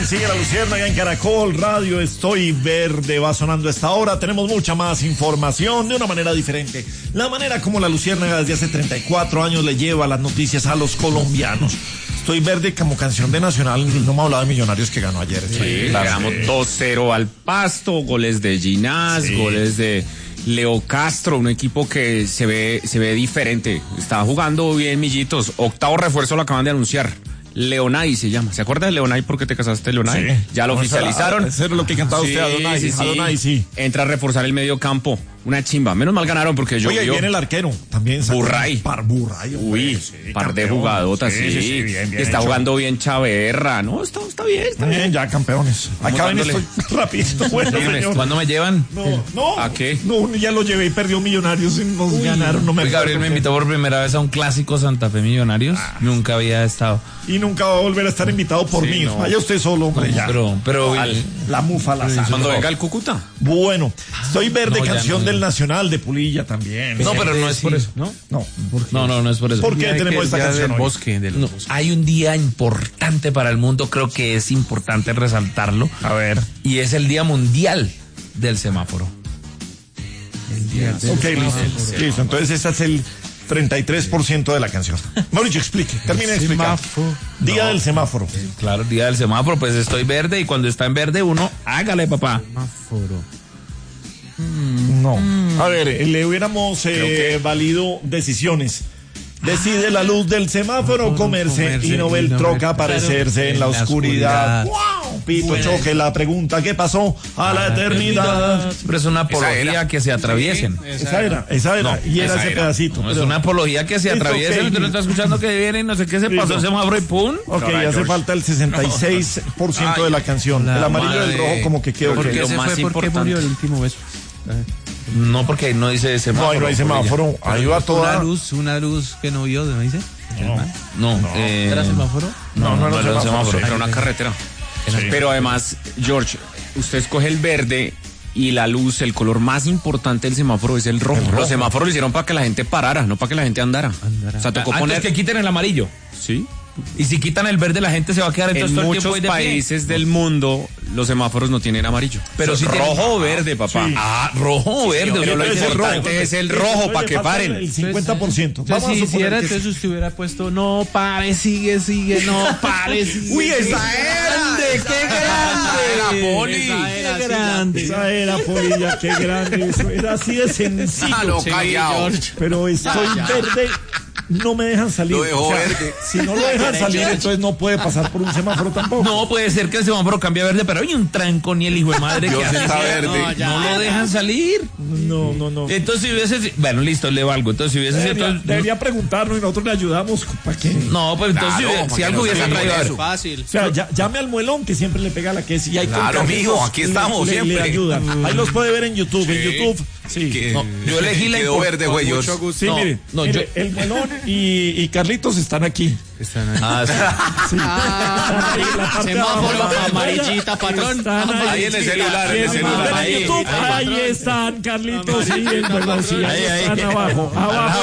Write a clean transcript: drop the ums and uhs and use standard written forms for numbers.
sigue la Luciérnaga en Caracol Radio. Estoy verde, va sonando a esta hora. Tenemos mucha más información de una manera diferente. La manera como la Luciérnaga desde hace 34 años le lleva las noticias a los colombianos. Estoy verde como canción de Nacional. No me hablaba de Millonarios que ganó ayer. Sí, ganamos 2-0 al Pasto, goles de Ginás, goles de Leo Castro, un equipo que se ve diferente. Está jugando bien, Millitos. Octavo refuerzo lo acaban de anunciar. Leonay se llama. ¿Se acuerda de Leonay? ¿Por qué te casaste, Leonay? Sí. Ya lo oficializaron. Eso es lo que cantaba usted, Adonay. Sí. Adonay, sí. Entra a reforzar el medio campo. Una chimba. Menos mal ganaron porque yo. Oye, viene el arquero. También. Burray. Burray. Uy, par de jugadotas, sí. Bien, está jugando bien Chaverra. No, está bien. Está bien, ya campeones. Acá ven, estoy rapidito. Bueno, señor. ¿Cuándo me llevan? No. ¿A qué? No, ya lo llevé y perdió Millonarios y nos ganaron. No me Gabriel me invitó por primera vez a un clásico Santa Fe Millonarios. Nunca había estado. Y nunca va a volver a estar invitado por mí. No. Vaya usted solo, hombre, ya. Pero la mufa la sabe. Cuando venga el Cúcuta. Bueno, estoy verde, canción del Nacional de Pulilla también. No, pero no es por eso. No, no es por eso. ¿Por qué tenemos esta canción del bosque? Hay un día importante para el mundo, creo que es importante resaltarlo. A ver. Y es el Día Mundial del Semáforo. Ok, listo. Entonces ese es el 33% de la canción. Mauricio, explique. Termina de explicar. Día del semáforo. Claro, Día del Semáforo. Pues estoy verde y cuando está en verde uno, hágale, papá. Semáforo. No. A ver, le hubiéramos valido decisiones. Decide la luz del semáforo comerse y no ve el troca aparecerse en la oscuridad. ¡Wow! Pito choque la pregunta, ¿qué pasó a la eternidad? Pero es una apología que se atraviesen. Esa era. Y era ese pedacito. No, es una apología que se atraviesen. Usted no está escuchando que viene y no sé qué se pasó el semáforo y pum. Ok, hace falta el 66% de la canción. El amarillo y el rojo como que quedó. ¿Por qué murió el último beso? No, porque ahí no dice semáforo. No hay semáforo. Ahí va toda. Una luz que no vio, ¿no dice? No. ¿Era semáforo? No era un semáforo. Era una carretera. Sí. Pero además, George, usted escoge el verde y la luz, el color más importante del semáforo es el rojo. Los semáforos lo hicieron para que la gente parara, no para que la gente andara. O sea, tocó poner que quiten el amarillo. Sí. Y si quitan el verde, la gente se va a quedar entonces en muchos países del mundo los semáforos no tienen amarillo. Pero si rojo o verde, papá. Sí. Rojo o verde. Pero lo importante es el rojo para que paren. El 50%. Entonces, si hiciera, entonces usted hubiera puesto no pare, sigue, no pare, sigue. Uy, esa era. ¡Qué grande! Poli. Qué grande. Esa era, Polilla, qué grande. Eso era así de sencillo. Pero estoy verde. No me dejan salir. Lo dejó verde. Si no lo dejan salir, entonces no puede pasar por un semáforo tampoco. No, puede ser que el semáforo cambie a verde, pero hay un trancón y el hijo de madre que está verde. No lo dejan salir. No. Entonces si hubiese... Bueno, listo, le valgo. Entonces si hubiese... Debería preguntarnos y nosotros le ayudamos. ¿Para qué? No, pues entonces si algo hubiese traído... Es fácil. O sea, llame al muelón que siempre le pega la queso. Y hay claro, mijo, aquí estamos siempre. Le ayudan. Ahí los puede ver en YouTube. Sí. En YouTube, sí. No, yo elegí la... Quedó verde, güey. Sí, mire, el muelón y Carlitos están aquí. Están ahí. Sí. Semáforo amarillita, patrón. Ahí en el celular, Ahí están, Carlitos y el muelón. Ahí están abajo.